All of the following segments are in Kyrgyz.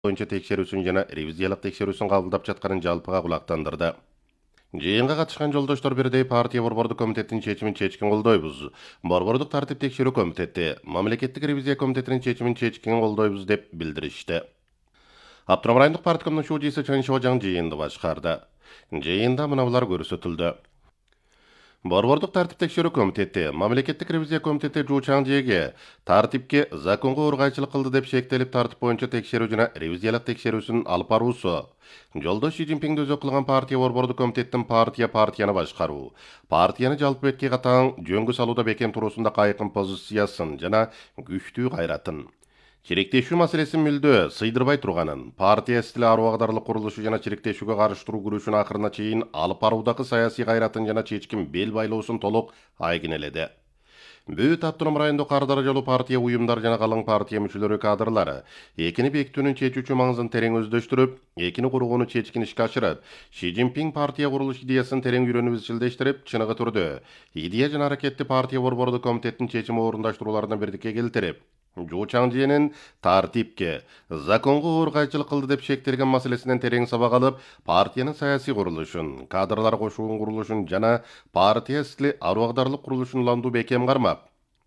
боюнча текшерүүсүн жана ревизиялык текшерүүсүн кабылдап жатканын жалпыга кулактандырды. Жыйынга катышкан жолдоштор бирдей партия борбордук комитеттин чечимин чечкин колдойбуз. Борбордук тартип текшерүү комитети, мамлекеттик ревизия комитетинин чечимин чечкин колдойбуз деп билдиришти. Автоном райондук парткомдун шуудийси Чаншожаң жыйынды башкарды. Жыйында мынабулар көрсөтүлдү. Борбордук тартип текшерүү комитети, мамлекеттик ревизия комитети Жуучаң жээге тартипке законго ургайчылык кылды деп шектелип тартип боюнча текшерүү жана ревизиялык текшерүүсүн алып баруусу. Жолдош Си Цзиньпинди өзү кылган партия борбордук комитеттин партияны башкаруу, партияны жалпы бетке катаң жөнгө салууда бекем туруусунда кайкын позициясын жана күчтүү кайратын. Чиректешүү маселесин мүлдө сыйдырбай турганын, партия стили арубагдарлык курулушу жана чиректешүүгө каршы туруу күрөшүн акырына чейин алып баруудагы саясий кайратын жана чечкин бел байлоосун толук айгинеледи. Бүт автоном райондук ар даражалуу партия уюмдар жана калың партия мүчөлөрү кадрлары экини бекитүүнүн чечүүчү маңызын терең өздөштүрүп, экини курууну чечкин ишке ашырып, Си Цзиньпин партия курулуш идеясын терең үйрөнүп изчилдештирип, чыныгы түрдө идея жана аракетти партия борбордук комитеттин чечими орундаштырууларына бирдикке келтирип, Жуучаң жээнин тартипке, законго ургайчылык кылды деп шектелген маселесинен терең сабак алып, партиянын саясий курулушун, кадрлар кошуунун курулушун жана партия стили арубагдарлык курулушун улантуу бекем кармап,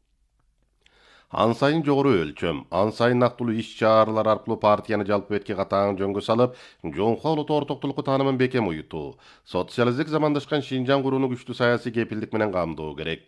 ан сайын жогору өлчөм, ан сайын нактылуу иш-чаралар аркылуу партияны жалпы бетке катаң жөнгө салып, жоңку улут ортоктулуку таанымын бекем уютуу, социалисттик замандашкан Шинжаң курууну күчтүү саясий кепилдик менен камдоо керек.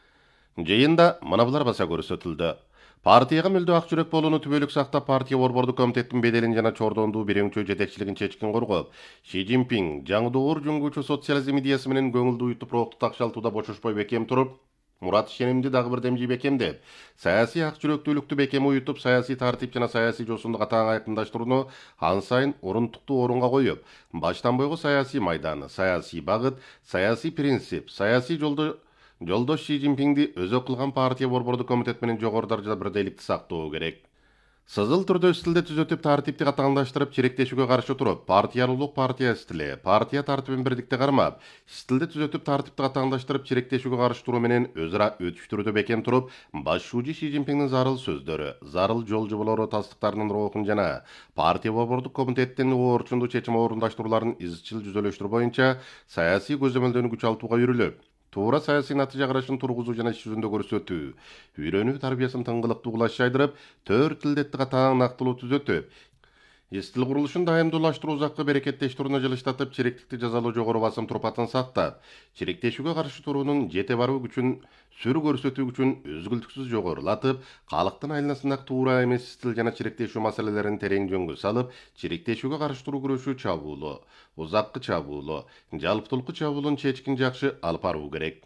Жыйында мынабулар баса көрсөтүлдү. Партияга мүлдө ак жүрөк болууну түбөлүк сактап, партия борбордук комитеттин беделин жана чордондуу бирөңчө жетекчилигин чечкин коргоп, Си Цзиньпин жаңдуур жүнгүүчү социализм идеясы менен көңүлдүү уютуп роохтук такшалтууда бошошпой бекем туруп, мурат ишенимди дагы бир демжи бекемдеп, саясий ак жүрөктүүлүктү бекем уютуп, саясий тартип жана саясий жосунду катаң айкындаштырууну ан сайын орунтуктуу орунга коюп, баштан бойгу саясий майдан, саясий багыт, саясий принцип, саясий Жолдош Си Цзиньпинди өзү кылган партия борбордук комитет менен жогору даражада бирдейликти сактоо керек. Сызыл түрдө стилде түзөтүп, тартипти катаңдаштырып, чиректешүүгө каршы туруп, партиялуулук партия стили, партия тартибин бирдикте кармап, стилде түзөтүп, тартипти катаңдаштырып, чиректешүүгө каршы туруу менен өз ара өтүштүрүүдө бекем туруп, баш шүүжи Си Цзиньпиндин зарыл сөздөрү, зарыл жол жоболору тастыктарынын роохун жана партия борбордук комитеттин оорчундуу чечим орундаштырууларын изчил жүзөлөштүрүү боюнча саясий көзөмөлдөнүү күч алтууга үйрүлүп, туура саясий натыйжа карашын тургузуу жана иш жүзүндө көрсөтүү, үйрөнүү тарбиясын тыңгылыктуу кулаш жайдырып, 4 тилдетти катаң нактылуу түзөтүп, стил курулушун дайымдуулаштыруу узакка берекеттештирүүнү жылыштатып, чиректикти жазалоо жогору басым турпатын сактап, чиректешүүгө каршы туруунун жете баруу күчүн, сүр көрсөтүү күчүн үзгүлтүксүз жогорулатып, калктын айланасындагы туура эмес стил жана чиректешүү маселелерин терең жөнгө салып, чиректешүүгө каршы туруу күрөшүү чабуулу, узаккы чабуулу, жалпытылкы чабуулун чечкин жакшы алып баруу керек.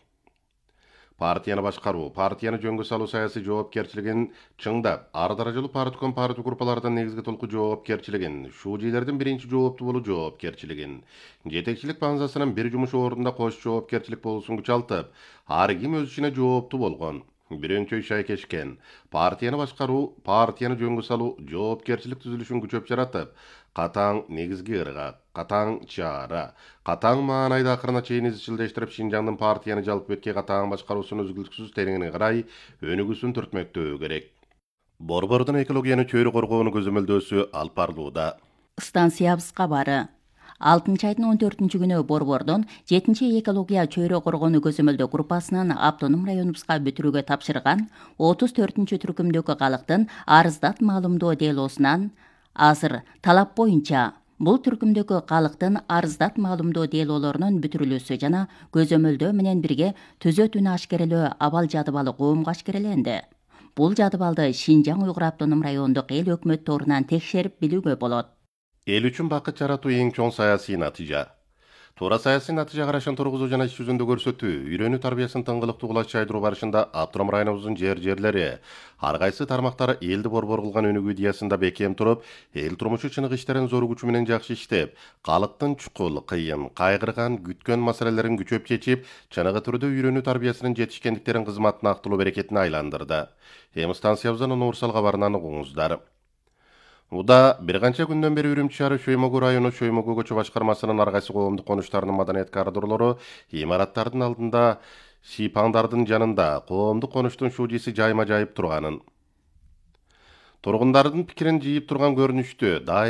Партияны башкаруу, партияны жөнгө салуу саясий жоопкерчилигин чыңдап, ар даражалуу партком партия группалардан негизги толку жоопкерчилигин, шуудийлердин биринчи жооптуу болуу жоопкерчилигин, жетекчилик баңзасынын бир жумуш ордунда кош жоопкерчилик болуусун күчалтып, ар ким өз ишине жооптуу болгон, бирөңчө иш айкешкен, партияны башкаруу, партияны жөнгө салуу жоопкерчилик түзүлүшүн күчөп жаратып, катаң негизги ыргак, катаң чара, катаң маанайда акырына чейин изчилдештирип, Шинжаңдын партияны жалпы бетке катаң башкаруусун үзгүлтүксүз тереңине карай өнүгүүсүн түртмөктөө керек. Борбордун экологияны чөйрө коргоону көзөмөлдөөсү алып барылууда. Станциябыз кабары. 6 айдын 14 күнү Борбордон 7 экология чөйрө коргоону көзөмөлдөө группасынын автоном районубузга бүтүрүүгө тапшырган 34 түркүмдөгү калктын арыздат маалымдоо делоосунан азыр талап боюнча бул түркүмдөгү калктын арыздат маалымдоо делоолорунун бүтүрүлүүсү жана көзөмөлдөө менен бирге түзөтүүнү ашкерелөө абал жадыбалы коомго ашкереленди. Бул жадыбалды Шинжаң Уйгур автоном райондук эл өкмөт торунан текшерип билүүгө болот. Эл үчүн бакыт жаратуу эң чоң саясий натыйжа. Туура саясий натыйжа карашын тургузуу жана иш жүзүндө көрсөтүү, үйрөнүү тарбиясын тыңгылыктуу кулаш жайдыруу барышында автоном районубуздун жерлери, ар кайсы тармактары элди борбор кылган өнүгүү идеясында бекем туруп, эл турмушу чыныгы иштерин зор күчү менен жакшы иштеп, калктын чукул, кыйын, кайгырган, күткөн маселелерин күчөп чечип, чыныгы түрдө үйрөнүү тарбиясынын жетишкендиктерин кызматтын актылуу берекетине айландырды. Эми станциябыздан универсал кабарынан угуңуздар. Уда бир канча күндөн бери Үрүмчү шаары Шөймөгү району Шөймөгү көчө башкармасынын ар кайсы коомдук конуштарынын маданият кадрлору имараттардын алдында, шипаңдардын жанында коомдук конуштун шуудийси жайма жайып турганын, Тургундардын пикирин жыйып турган көрүнүштү